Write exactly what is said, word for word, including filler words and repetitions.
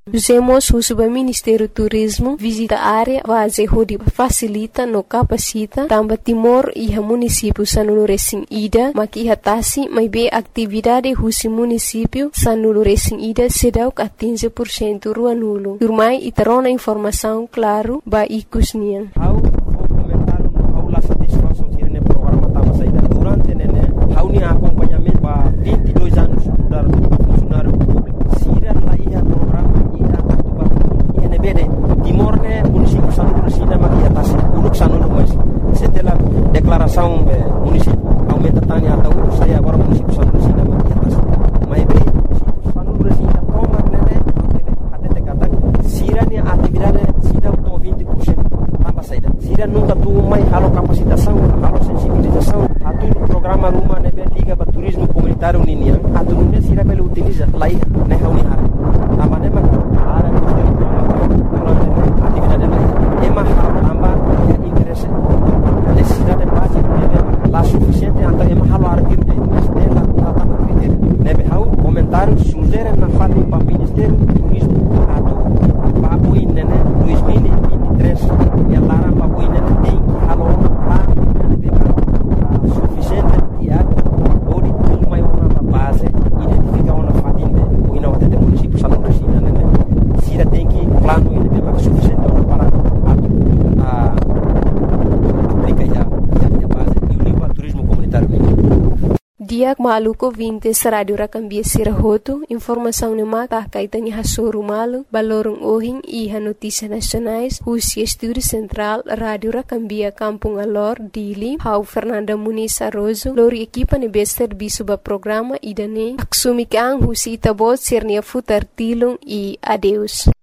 Usemos o Ministério do Turismo visita a área base onde facilita no capacita tamba Timor e a município Sanulu Recém Ida maki hatasi mai be atividade husi município Sanulu Recém Ida sedau a quinze por cento rua nulo. Turmai itarona informação claro ba ikusnian. How comentar how la satisfação tirene programa tava saída durante nene how ni acompanhamento ba vinte e dois anos mudar funcionário público. Sira lá ia programa ia atuba ia nebede Timor ne município Sanulu Recém Ida maki hatasi uluk Sanulu mas setelah declaração município aumenta tanya atau saya agora município Sanulu Recém Ida maki hatasi mai be município Sanulu Recém Ida toma nene até te kata sira ni atividade sida to vinte por cento tambah saída sira nunca tu mai halo capacitação halo sensibilização atur programa rumah nebe liga ba turismo comunitário ninia atur ne sira bele utiliza lai ne hauni har tamane ma ara kuste programa atividade lai ema tambah ya interesse necessidade básica nebe lá suficiente anta ema halo artir de mas dela tama critério nebe hau comentário sugere na fati pa ministério do turismo atur papo nene dois mil e vinte e três e a lara papo nene tem halo lá suficiente dia ori tudo mai uma base identificar uma fatinde o ina wate de município Sanulu Recém Ida nene sira tem que plano ele tem mais suficiente para a aplicar já a base e o livro turismo comunitário. Dia maluco vinte Rádio Rakambia Sirahoto, informação no mata kaitannya hasuru malu, balorong ohin e notícias nacionais, Rússia Estúdio Central, Rádio Rakambia Kampung Alor, Dili, Hau Fernanda Muniz Arrozo, lori equipa ne bester bisuba programa idane, aksumi kang husi itabot sirnia futar tilung e adeus.